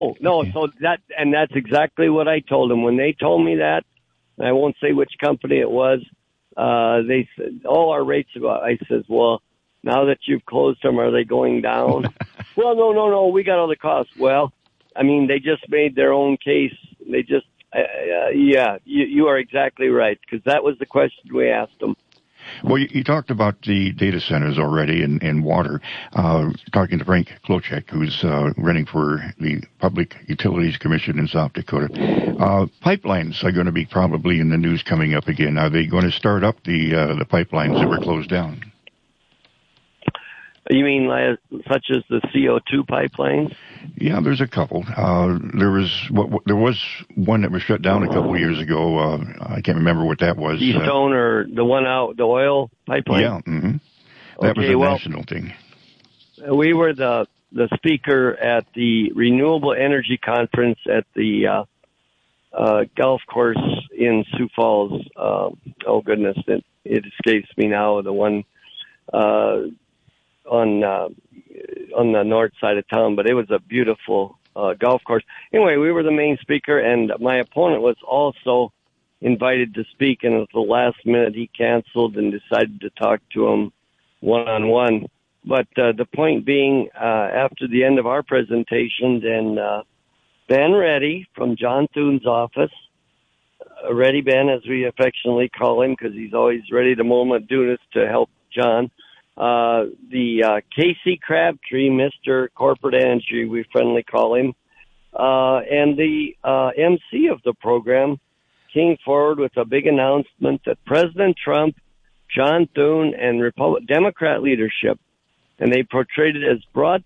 Oh, no, Okay. so that's exactly what I told them. When they told me that, and I won't say which company it was, they said, "Oh, our rates are," I says, "Well, now that you've closed them, are they going down?" "Well, no, we got all the costs." Well, I mean, they just made their own case. They just, yeah, you are exactly right, because that was the question we asked them. Well, you talked about the data centers already and water. Talking to Frank Klochek, who's running for the Public Utilities Commission in South Dakota. Pipelines are going to be probably in the news coming up again. Are they going to start up the pipelines that were closed down? You mean such as the CO2 pipelines? Yeah, there's a couple. There was one that was shut down a couple of years ago. I can't remember what that was. Keystone or the one out, the oil pipeline? Yeah, that was a national thing. We were the speaker at the Renewable Energy Conference at the golf course in Sioux Falls. Oh goodness, it escapes me now. The one on the north side of town, but it was a beautiful golf course. Anyway, we were the main speaker, and my opponent was also invited to speak, and at the last minute he canceled and decided to talk to him one-on-one. But the point being, after the end of our presentation, then Ben Reddy from John Thune's office, Reddy Ben, as we affectionately call him, because he's always ready the moment doing this to help John, the Casey Crabtree, Mr. Corporate Energy, we friendly call him, and the MC of the program came forward with a big announcement that President Trump, John Thune, and Democrat leadership, and they portrayed it as broad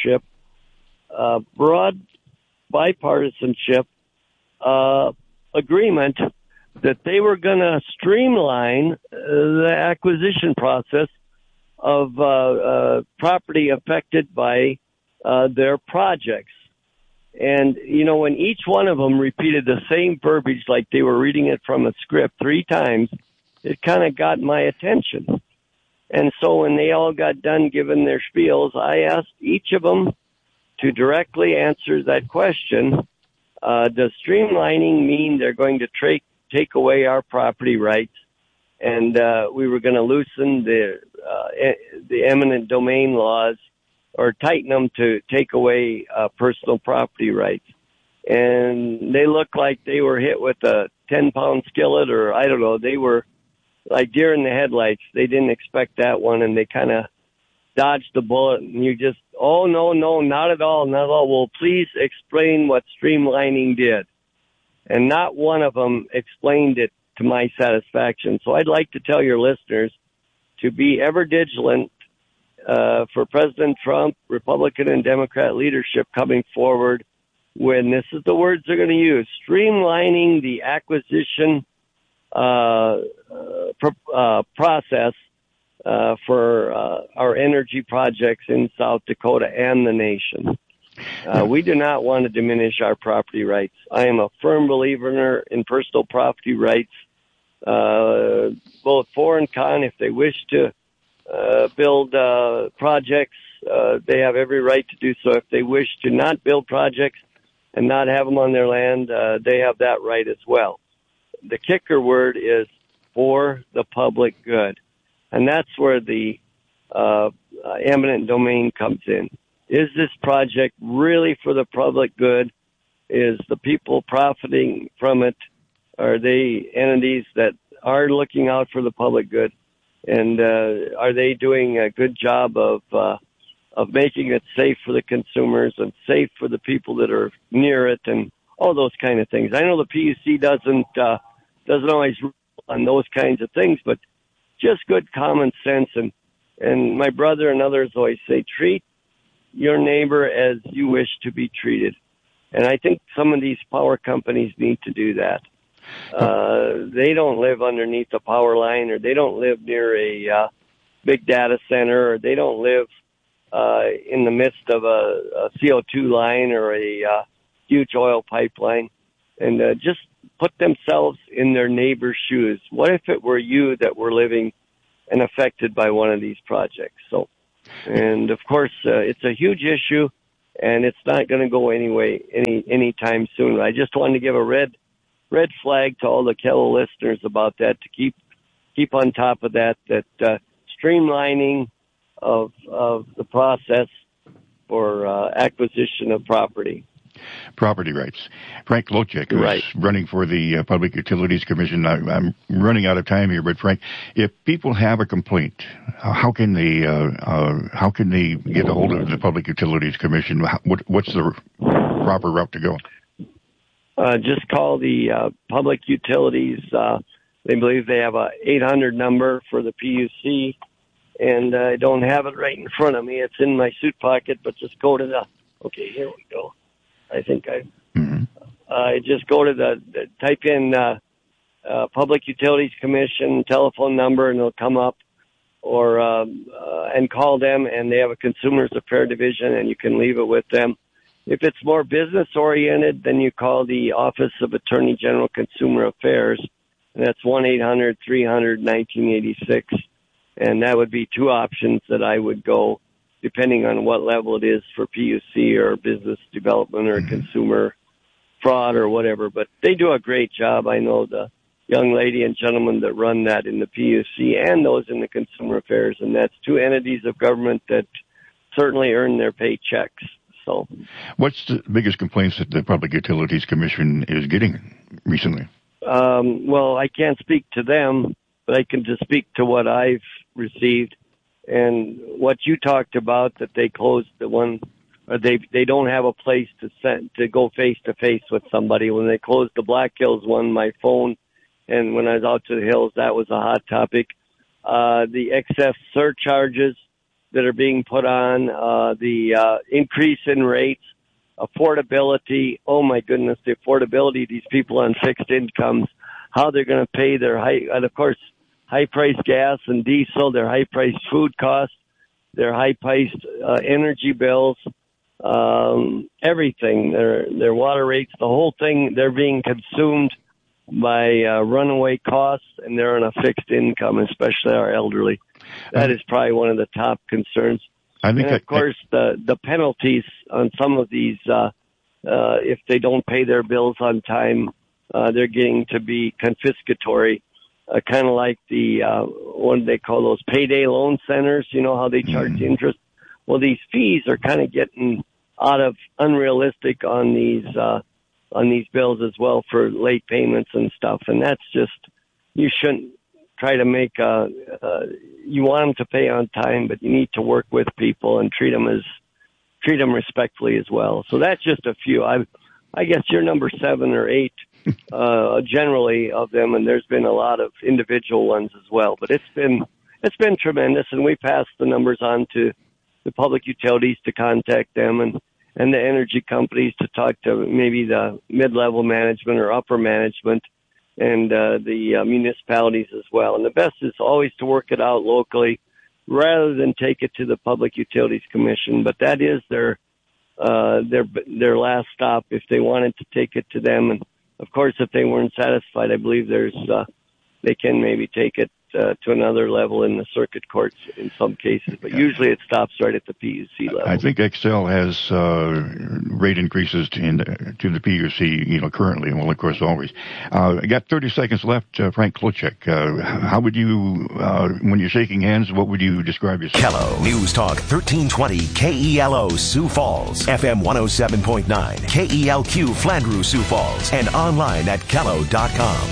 bipartisanship agreement that they were going to streamline the acquisition process of property affected by their projects. And, you know, when each one of them repeated the same verbiage like they were reading it from a script 3 times, it kind of got my attention. And so when they all got done giving their spiels, I asked each of them to directly answer that question. Does streamlining mean they're going to take away our property rights? And we were going to loosen the eminent domain laws or tighten them to take away personal property rights. And they looked like they were hit with a 10-pound skillet, or I don't know. They were like deer in the headlights. They didn't expect that one, and they kind of dodged the bullet. And you just, oh, no, not at all, not at all. Well, please explain what streamlining did. And not one of them explained it to my satisfaction. So I'd like to tell your listeners to be ever vigilant for President Trump, Republican and Democrat leadership coming forward when this is the words they're going to use, streamlining the acquisition process for our energy projects in South Dakota and the nation. We do not want to diminish our property rights. I am a firm believer in personal property rights, both for and con. If they wish to build projects, they have every right to do so. If they wish to not build projects and not have them on their land, they have that right as well. The kicker word is for the public good. And that's where the eminent domain comes in. Is this project really for the public good? Is the people profiting from it? Are they entities that are looking out for the public good? And are they doing a good job of making it safe for the consumers and safe for the people that are near it and all those kind of things? I know the PUC doesn't always rule on those kinds of things, but just good common sense. And my brother and others always say, treat your neighbor as you wish to be treated. And I think some of these power companies need to do that. They don't live underneath a power line, or they don't live near a big data center, or they don't live in the midst of a CO2 line or a huge oil pipeline. And just put themselves in their neighbor's shoes. What if it were you that were living and affected by one of these projects? So, and of course, it's a huge issue, and it's not going to go anytime soon. I just wanted to give a red flag to all the Kello listeners about that, to keep on top of that streamlining of the process for acquisition of property rights. Frank Klochek, who's right. running for the Public Utilities Commission. I'm running out of time here, but Frank, if people have a complaint, how can they get a hold of the Public Utilities Commission? What's the proper route to go? Just call the Public Utilities. They believe they have a 800 number for the PUC, and I don't have it right in front of me. It's in my suit pocket, but just go to okay, here we go. I think I just go to type in Public Utilities Commission telephone number, and it'll come up, or and call them, and they have a Consumers Affairs division, and you can leave it with them. If it's more business oriented, then you call the Office of Attorney General Consumer Affairs, and that's 1-800-300-1986, and that would be two options that I would go, depending on what level it is for PUC or business development or consumer fraud or whatever. But they do a great job. I know the young lady and gentleman that run that in the PUC and those in the Consumer Affairs, and that's two entities of government that certainly earn their paychecks. So, what's the biggest complaints that the Public Utilities Commission is getting recently? Well, I can't speak to them, but I can just speak to what I've received. And what you talked about, that they closed the one, or they don't have a place to go face to face with somebody. When they closed the Black Hills one, my phone, and when I was out to the hills, that was a hot topic. The excess surcharges that are being put on, the increase in rates, affordability. Oh my goodness, the affordability of these people on fixed incomes, how they're going to pay their and of course, high-priced gas and diesel, their high-priced food costs, their high-priced energy bills, everything, their water rates, the whole thing, they're being consumed by runaway costs, and they're on a fixed income, especially our elderly. That is probably one of the top concerns. And of course, the penalties on some of these, if they don't pay their bills on time, they're getting to be confiscatory. Kind of like the, what do they call those, payday loan centers, you know, how they charge interest. Well, these fees are kind of getting out of unrealistic on these bills as well for late payments and stuff. And that's just, you shouldn't try to make, you want them to pay on time, but you need to work with people and treat them respectfully as well. So that's just a few. I guess you're number 7 or 8. Generally of them, and there's been a lot of individual ones as well. But it's been tremendous, and we passed the numbers on to the public utilities to contact them, and the energy companies to talk to maybe the mid-level management or upper management, and the municipalities as well. And the best is always to work it out locally rather than take it to the Public Utilities Commission. But that is their last stop if they wanted to take it to them. And of course, if they weren't satisfied, I believe they can maybe take it to another level in the circuit courts in some cases, but usually it stops right at the PUC level. I think Xcel has rate increases to the PUC, currently, and well, of course, always. I got 30 seconds left. Frank Klochek, how would you, when you're shaking hands, what would you describe yourself? Kello News Talk 1320 KELO Sioux Falls, FM 107.9, KELQ Flandreau Sioux Falls, and online at Kello.com.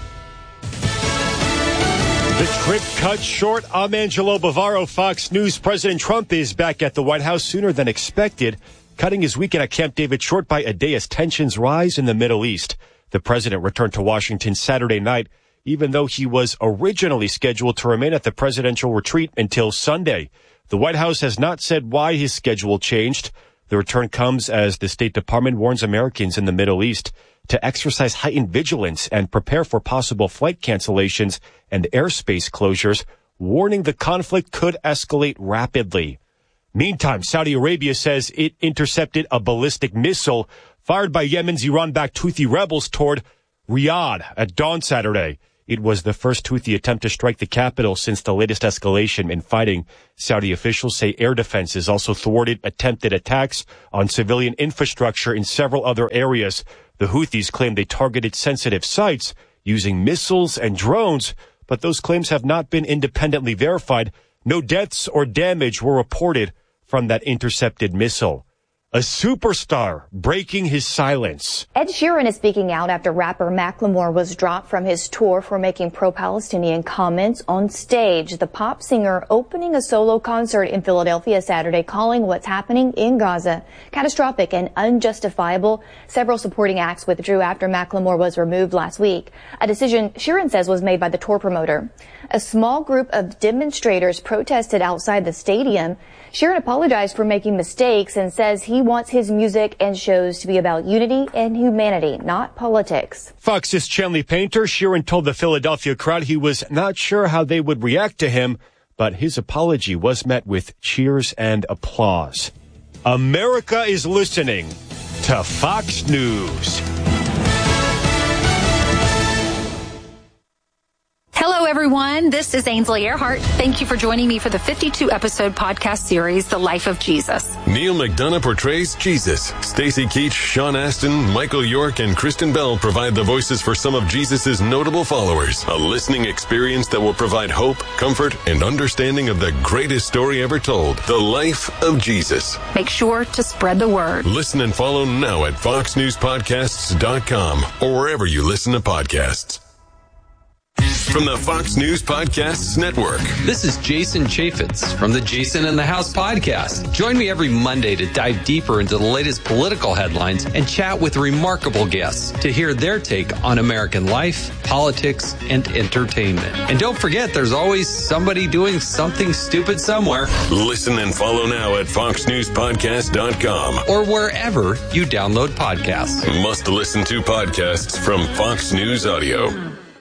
The trip cut short. I'm Angelo Bavaro, Fox News. President Trump is back at the White House sooner than expected, cutting his weekend at Camp David short by a day as tensions rise in the Middle East. The president returned to Washington Saturday night, even though he was originally scheduled to remain at the presidential retreat until Sunday. The White House has not said why his schedule changed. The return comes as the State Department warns Americans in the Middle East to exercise heightened vigilance and prepare for possible flight cancellations and airspace closures, warning the conflict could escalate rapidly. Meantime, Saudi Arabia says it intercepted a ballistic missile fired by Yemen's Iran-backed Houthi rebels toward Riyadh at dawn Saturday. It was the first Houthi attempt to strike the capital since the latest escalation in fighting. Saudi officials say air defenses also thwarted attempted attacks on civilian infrastructure in several other areas. The Houthis claim they targeted sensitive sites using missiles and drones, but those claims have not been independently verified. No deaths or damage were reported from that intercepted missile. A superstar breaking his silence. Ed Sheeran is speaking out after rapper Macklemore was dropped from his tour for making pro-Palestinian comments on stage. The pop singer opening a solo concert in Philadelphia Saturday, calling what's happening in Gaza catastrophic and unjustifiable. Several supporting acts withdrew after Macklemore was removed last week, a decision Sheeran says was made by the tour promoter. A small group of demonstrators protested outside the stadium. Sheeran apologized for making mistakes and says he wants his music and shows to be about unity and humanity, not politics. Fox's Chanley Painter. Sheeran told the Philadelphia crowd he was not sure how they would react to him, but his apology was met with cheers and applause. America is listening to Fox News. Hello, everyone. This is Ainsley Earhart. Thank you for joining me for the 52-episode podcast series, The Life of Jesus. Neil McDonough portrays Jesus. Stacey Keach, Sean Astin, Michael York, and Kristen Bell provide the voices for some of Jesus' notable followers. A listening experience that will provide hope, comfort, and understanding of the greatest story ever told, The Life of Jesus. Make sure to spread the word. Listen and follow now at foxnewspodcasts.com or wherever you listen to podcasts. From the Fox News Podcasts Network. This is Jason Chaffetz from the Jason in the House podcast. Join me every Monday to dive deeper into the latest political headlines and chat with remarkable guests to hear their take on American life, politics, and entertainment. And don't forget, there's always somebody doing something stupid somewhere. Listen and follow now at foxnewspodcast.com or wherever you download podcasts. Must listen to podcasts from Fox News Audio.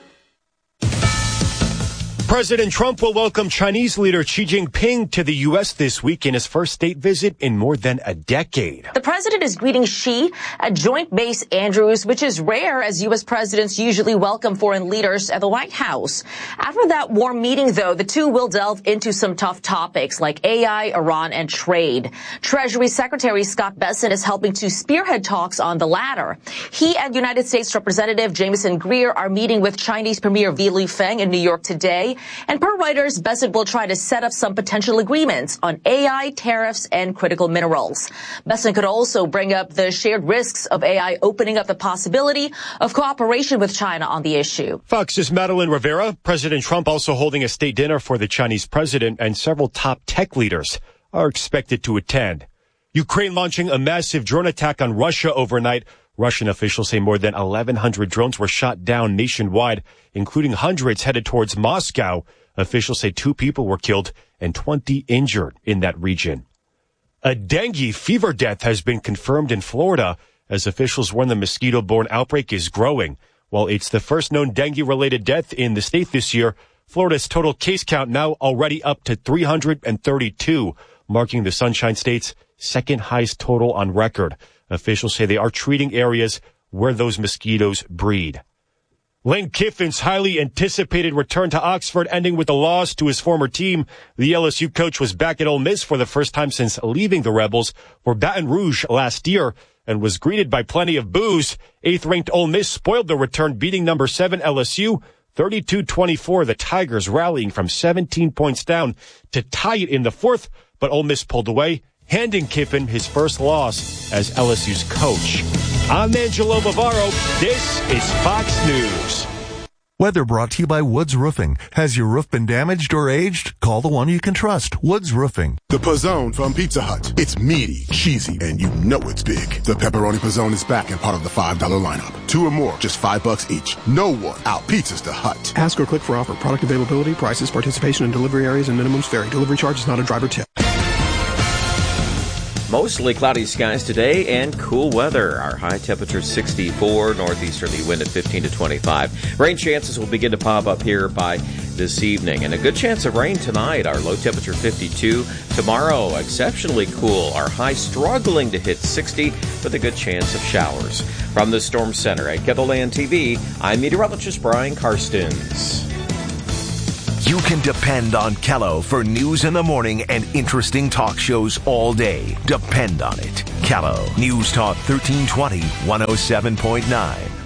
President Trump will welcome Chinese leader Xi Jinping to the U.S. this week in his first state visit in more than a decade. The president is greeting Xi at Joint Base Andrews, which is rare as U.S. presidents usually welcome foreign leaders at the White House. After that warm meeting, though, the two will delve into some tough topics like AI, Iran, and trade. Treasury Secretary Scott Bessent is helping to spearhead talks on the latter. He and United States Representative Jameson Greer are meeting with Chinese Premier Li Feng in New York today. And per Reuters, Bessent will try to set up some potential agreements on AI, tariffs, and critical minerals. Bessent could also bring up the shared risks of AI opening up the possibility of cooperation with China on the issue. Fox's Madeline Rivera. President Trump also holding a state dinner for the Chinese president, and several top tech leaders are expected to attend. Ukraine launching a massive drone attack on Russia overnight. Russian officials say more than 1,100 drones were shot down nationwide, including hundreds headed towards Moscow. Officials say 2 people were killed and 20 injured in that region. A dengue fever death has been confirmed in Florida as officials warn the mosquito-borne outbreak is growing. While it's the first known dengue-related death in the state this year, Florida's total case count now already up to 332, marking the Sunshine State's second highest total on record. Officials say they are treating areas where those mosquitoes breed. Lane Kiffin's highly anticipated return to Oxford ending with a loss to his former team. The LSU coach was back at Ole Miss for the first time since leaving the Rebels for Baton Rouge last year and was greeted by plenty of boos. 8th-ranked Ole Miss spoiled the return, beating number 7 LSU 32-24. The Tigers rallying from 17 points down to tie it in the 4th, but Ole Miss pulled away, handing Kiffin his first loss as LSU's coach. I'm Angelo Bavaro. This is Fox News. Weather brought to you by Woods Roofing. Has your roof been damaged or aged? Call the one you can trust, Woods Roofing. The Pizzone from Pizza Hut. It's meaty, cheesy, and you know it's big. The Pepperoni Pizzone is back and part of the $5 lineup. 2 or more, just $5 each. No one out-pizzas the Hut. Ask or click for offer. Product availability, prices, participation in delivery areas, and minimums vary. Delivery charge is not a driver tip. Mostly cloudy skies today and cool weather. Our high temperature 64, northeasterly wind at 15 to 25. Rain chances will begin to pop up here by this evening, and a good chance of rain tonight. Our low temperature 52. Tomorrow, exceptionally cool. Our high struggling to hit 60 with a good chance of showers. From the Storm Center at KELOLAND TV, I'm meteorologist Brian Karstens. You can depend on Kello for news in the morning and interesting talk shows all day. Depend on it. Kello News Talk 1320, 107.9.